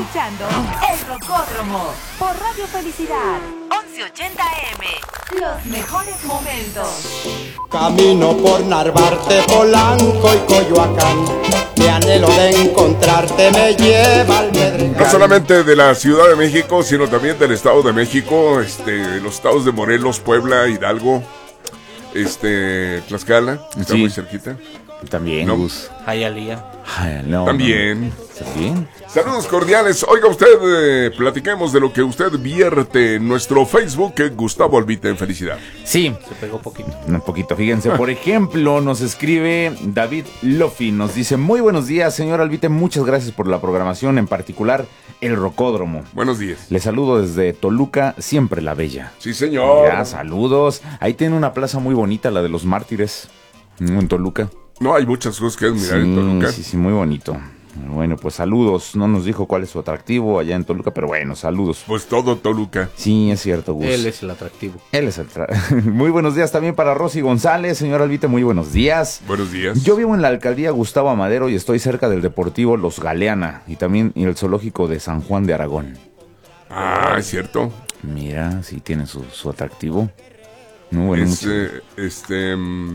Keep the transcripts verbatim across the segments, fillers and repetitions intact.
escuchando El Rocódromo por Radio Felicidad once ochenta A M. Los mejores momentos. Camino por Narvarte, Polanco y Coyoacán. Mi anhelo de encontrarte me lleva al Medregal. No solamente de la Ciudad de México, sino también del Estado de México, este, los estados de Morelos, Puebla, Hidalgo, este, Tlaxcala, está sí. muy cerquita. También, no. Gus. Hialeah. Ay, no, También. No. ¿También? Saludos cordiales. Oiga usted, eh, platiquemos de lo que usted vierte en nuestro Facebook, eh, Gustavo Albite en Felicidad. Sí. Se pegó poquito. Un poquito, fíjense. Por ejemplo, nos escribe David Lofi. Nos dice, muy buenos días, señor Albite. Muchas gracias por la programación, en particular El Rocódromo. Buenos días. Le saludo desde Toluca, siempre la bella. Sí, señor. Ya, saludos. Ahí tiene una plaza muy bonita, la de los mártires, en Toluca. No, hay muchas cosas que admirar sí, en Toluca. Sí, sí, muy bonito. Bueno, pues saludos. No nos dijo cuál es su atractivo allá en Toluca, pero bueno, saludos. Pues todo Toluca. Sí, es cierto, Gus. Él es el atractivo. Él es el tra- Muy buenos días también para Rosy González. Señor Albite, muy buenos días. Buenos días. Yo vivo en la alcaldía Gustavo Amadero y estoy cerca del Deportivo Los Galeana y también el zoológico de San Juan de Aragón. Ah, es cierto. Mira, sí tiene su, su atractivo. Muy bueno. Es, mucho... eh, este, um,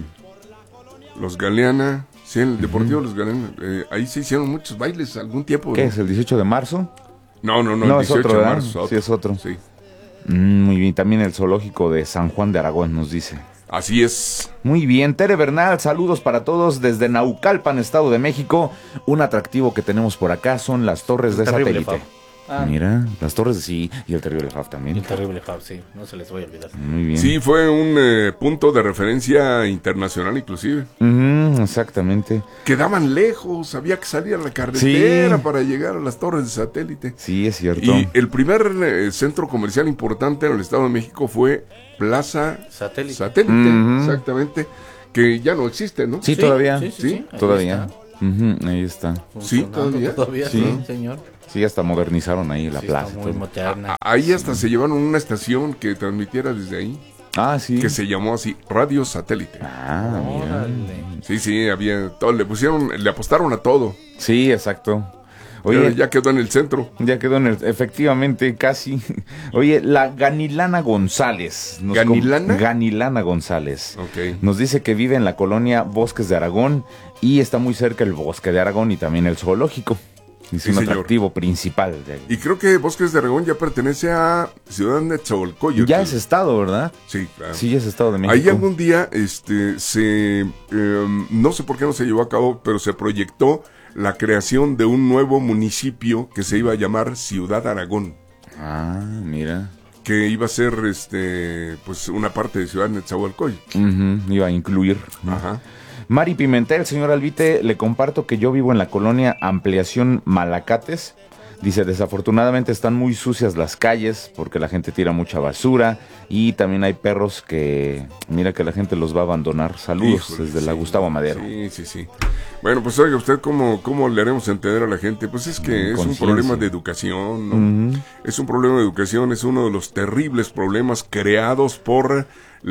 Los Galeana, sí, el Deportivo uh-huh. Los Galeana, eh, ahí se hicieron muchos bailes algún tiempo. ¿Qué ¿no? es, el dieciocho de marzo? No, no, no, no el dieciocho es otro, de ¿verdad? marzo. Otro. Sí, es otro. Sí. Mm, muy bien, también el zoológico de San Juan de Aragón nos dice. Así es. Muy bien, Tere Bernal, saludos para todos desde Naucalpan, Estado de México. Un atractivo que tenemos por acá son las torres El de terrible satélite. Fab. Ah. Mira, las torres, sí, y el terrible Fab también. El terrible Fab, sí, no se les voy a olvidar. Muy bien. Sí, fue un eh, punto de referencia internacional inclusive. Uh-huh, exactamente. Quedaban lejos, había que salir a la carretera sí. para llegar a las torres de satélite. Sí, es cierto. Y el primer eh, centro comercial importante en el Estado de México fue Plaza Satélite. Satélite, uh-huh. exactamente, que ya no existe, ¿no? Sí, sí todavía. Sí, sí, ¿Sí? sí, Todavía. Uh-huh, ahí está. Sí, todavía. Todavía, sí, sí, señor. Sí, hasta modernizaron ahí la sí, plaza. Está muy todo. moderna. A- ahí hasta sí. se llevaron una estación que transmitiera desde ahí. Ah, sí. Que se llamó así, Radio Satélite. Ah, mira. Órale. Sí, sí, había todo, le pusieron, le apostaron a todo. Sí, exacto. Oye, Oye, ya quedó en el centro. ya quedó en el, efectivamente, casi. Oye, la Ganilana González. nos ¿Ganilana? com- Ganilana González. Ok. Nos dice que vive en la colonia Bosques de Aragón y está muy cerca el Bosque de Aragón y también el zoológico. Es Sí, un señor. atractivo principal de ahí. Y creo que Bosques de Aragón ya pertenece a Ciudad de Nezahualcóyotl. Ya es estado, ¿verdad? Sí, claro. Sí, ya es estado de México. Ahí algún día, este, se, eh, no sé por qué no se llevó a cabo, pero se proyectó la creación de un nuevo municipio que se iba a llamar Ciudad Aragón, Ah, mira. que iba a ser, este, pues una parte de Ciudad de Nezahualcóyotl. Ujú, iba a incluir. Ajá. Mari Pimentel, señor Albite, le comparto que yo vivo en la colonia Ampliación Malacates. Dice, desafortunadamente están muy sucias las calles porque la gente tira mucha basura y también hay perros que, mira que la gente los va a abandonar. Saludos Híjole, desde sí, la Gustavo Madero. Sí, sí, sí. Bueno, pues oiga, usted cómo, cómo le haremos entender a la gente, pues es que Mm, es un conciencia. problema de educación, ¿no? Ujú. Es un problema de educación, es uno de los terribles problemas creados por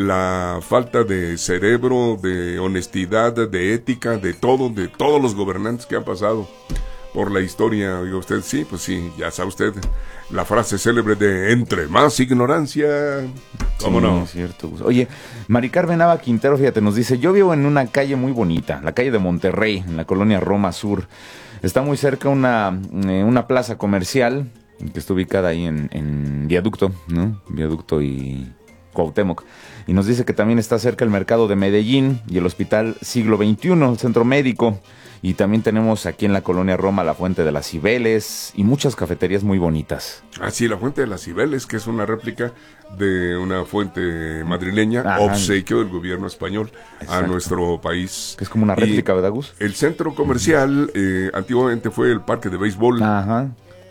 la falta de cerebro, de honestidad, de ética, de todo, de todos los gobernantes que han pasado por la historia. Oiga usted, sí, pues sí, ya sabe usted la frase célebre de entre más ignorancia, ¿cómo Sí, no? es cierto. Oye, Mari Carmen Nava Quintero, fíjate, nos dice, yo vivo en una calle muy bonita, la calle de Monterrey, en la colonia Roma Sur. Está muy cerca una, eh, una plaza comercial que está ubicada ahí en, en Viaducto, ¿no? Viaducto y Cuauhtémoc. Y nos dice que también está cerca el mercado de Medellín y el hospital Siglo veintiuno, el centro médico. Y también tenemos aquí en la colonia Roma la Fuente de las Cibeles y muchas cafeterías muy bonitas. Ah, sí, la Fuente de las Cibeles, que es una réplica de una fuente madrileña, Ajá. obsequio del gobierno español Exacto. a nuestro país. Que es como una Y réplica, ¿verdad, Gus? el centro comercial, eh, antiguamente fue el parque de béisbol. Ajá.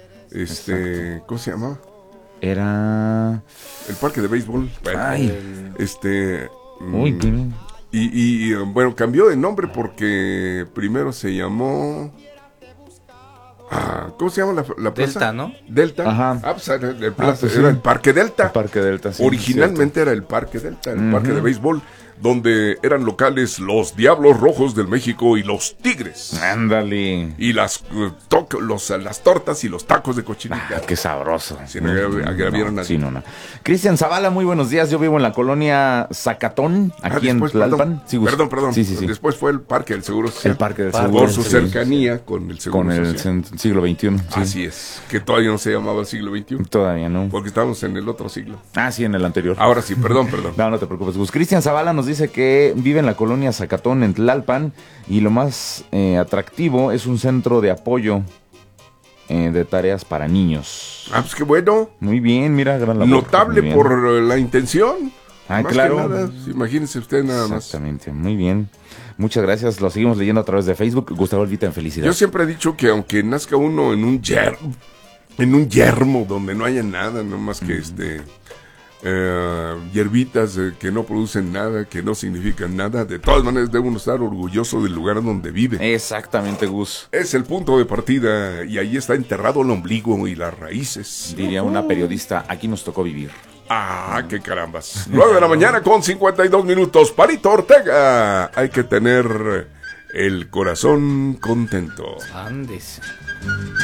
este, ¿cómo se llamaba? Era... El parque de béisbol. Bueno, Ay. este... Uy, mm, qué... y, y, y, bueno, cambió de nombre porque primero se llamó... Ah, la, ¿cómo se llama la, la plaza? Delta, ¿no? Delta. Ajá. Ah, pues era el, Ah, plaza, pues sí. era el Parque Delta. El Parque Delta, sí, Originalmente era el Parque Delta, el Ujú. parque de béisbol, donde eran locales los Diablos Rojos del México y los Tigres. Ándale. Y las, uh, to- los, las tortas y los tacos de cochinita. Ah, qué sabroso. Si no agra- agravieron no, a- sí, no, no. Cristian Zavala, muy buenos días. Yo vivo en la colonia Zacatón, Ah, aquí después, en Tlalpan. Perdón, Sí, Gus. perdón, perdón. Sí, sí, sí. Después fue el Parque del Seguro Social. El Parque del Parque Seguro. Por su sí. cercanía con el Seguro Con el Social. cen- siglo veintiuno. Sí. Así es, que todavía no se llamaba el siglo veintiuno, Todavía no. porque estábamos en el otro siglo. Ah, sí, en el anterior. Ahora sí, perdón, perdón. No, no te preocupes, Gus. Cristian Zavala nos dice que vive en la colonia Zacatón, en Tlalpan, y lo más eh, atractivo es un centro de apoyo eh, de tareas para niños. Ah, pues qué bueno. Muy bien, mira, gran labor. Notable Muy bien. por eh, la intención. Ah, Más claro. que nada, imagínense usted nada más. Exactamente, muy bien. Muchas gracias, lo seguimos leyendo a través de Facebook. Gustavo Elvita en felicidad. Yo siempre he dicho que aunque nazca uno en un yermo, en un yermo donde no haya nada, no más que este eh, hierbitas eh, que no producen nada, que no significan nada, de todas maneras debe uno estar orgulloso del lugar donde vive. Exactamente, Gus. Es el punto de partida y ahí está enterrado el ombligo y las raíces. Diría una periodista, aquí nos tocó vivir. Ah, qué carambas. Nueve de la mañana con cincuenta y dos minutos. Parito Ortega. Hay que tener el corazón contento. Andes.